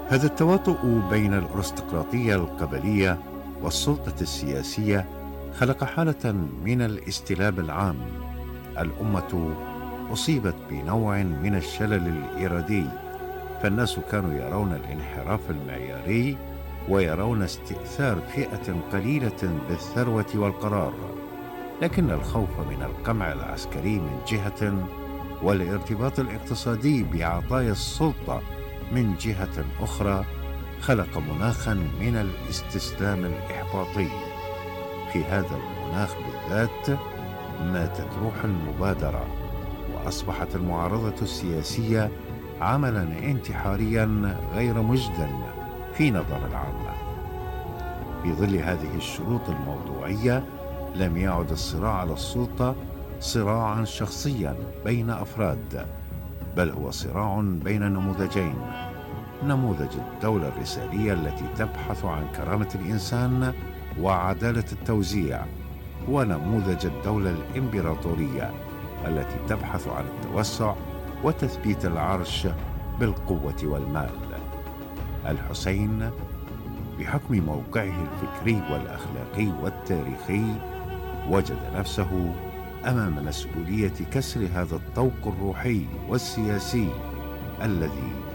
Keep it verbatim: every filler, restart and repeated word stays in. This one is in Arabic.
هذا التواطؤ بين الأرستقراطية القبلية والسلطة السياسية خلق حالة من الاستلاب العام. الأمة أصيبت بنوع من الشلل الإرادي، فالناس كانوا يرون الانحراف المعياري ويرون استئثار فئة قليلة بالثروة والقرار، لكن الخوف من القمع العسكري من جهة والارتباط الاقتصادي بعطايا السلطة من جهة أخرى خلق مناخا من الاستسلام الإحباطي. في هذا المناخ بالذات ماتت روح المبادرة، وأصبحت المعارضة السياسية عملا انتحاريا غير مجد في نظر العامة. في ظل هذه الشروط الموضوعية لم يعد الصراع على السلطة صراعا شخصيا بين أفراد، بل هو صراع بين نموذجين: نموذج الدولة الرسالية التي تبحث عن كرامة الإنسان وعدالة التوزيع، ونموذج الدولة الإمبراطورية التي تبحث عن التوسع وتثبيت العرش بالقوة والمال. الحسين بحكم موقعه الفكري والأخلاقي والتاريخي وجد نفسه أمام مسؤولية كسر هذا الطوق الروحي والسياسي الذي